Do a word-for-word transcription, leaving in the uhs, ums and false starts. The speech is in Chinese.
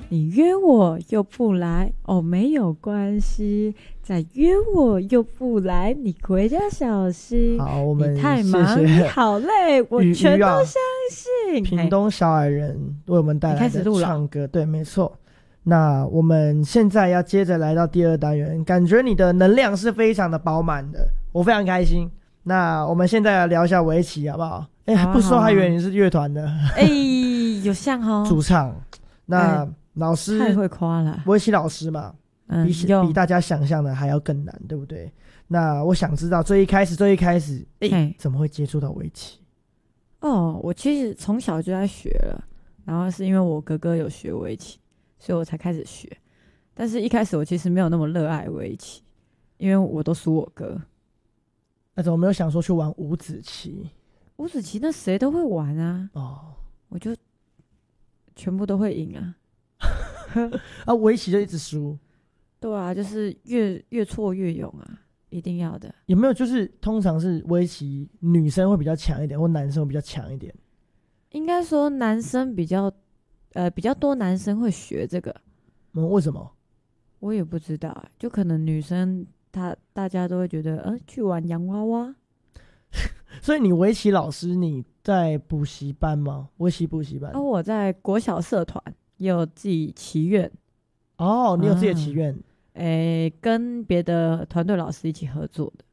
你约我又不来，哦，没有关系，再约我又不来，你回家小心。 好，我们你太忙， 谢谢你好累，我全都相信。 屏东小矮人为我们带来的唱歌，对，没错。那我们现在要接着来到第二单元，感觉你的能量是非常的饱满的，我非常开心。那我们现在来聊一下围棋好不好？哎、欸，不说还以为你是乐团的。 哎、欸，有像哦， 主唱。那、欸、老师太会夸了， 围棋老师嘛， 嗯、 比比大家想象的还要更难，对不对？那我想知道最一开始，最一开始，哎、欸，怎么会接触到围棋？ 哦，我其实从小就在学了，然后是因为我哥哥有学围棋。所以我才开始学，但是一开始我其实没有那么热爱围棋，因为我都输我哥。 那怎么没有想说去玩五子棋？ 五子棋那谁都会玩啊， 哦， 我就全部都会赢啊。 啊，围棋就一直输。 对啊，就是越越挫越勇啊，一定要的。 有没有就是通常是围棋女生会比较强一点，或男生会比较强一点？ 应该说男生比较。呃，比较多男生会学这个， 嗯，为什么？ 我也不知道、欸，就可能女生她大家都会觉得，呃，去玩洋娃娃。 所以你围棋老师你在补习班吗？围棋补习班？ 哦，我在国小社团也有自己棋院。 哦，你有自己的棋院？ 哎、啊欸，跟别的团队老师一起合作的。